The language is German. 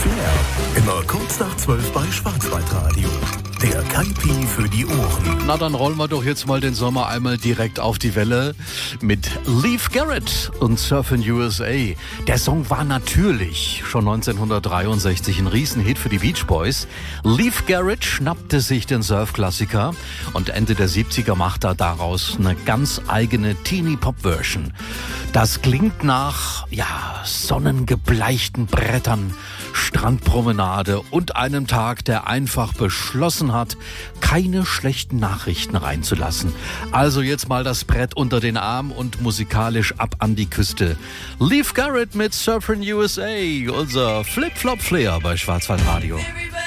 Flair. Immer kurz nach 12 bei Schwarzwaldradio. Der Kaipi für die Ohren. Na, dann rollen wir doch jetzt mal den Sommer einmal direkt auf die Welle mit Leif Garrett und Surfin' USA. Der Song war natürlich schon 1963 ein Riesenhit für die Beach Boys. Leif Garrett schnappte sich den Surfklassiker und Ende der 70er macht er daraus eine ganz eigene Teenie-Pop-Version. Das klingt nach, sonnengebleichten Brettern, Strandpromenade und einem Tag, der einfach beschlossen hat, keine schlechten Nachrichten reinzulassen. Also jetzt mal das Brett unter den Arm und musikalisch ab an die Küste. Leif Garrett mit Surfin' USA, unser Flip-Flop-Flair bei Schwarzwaldradio.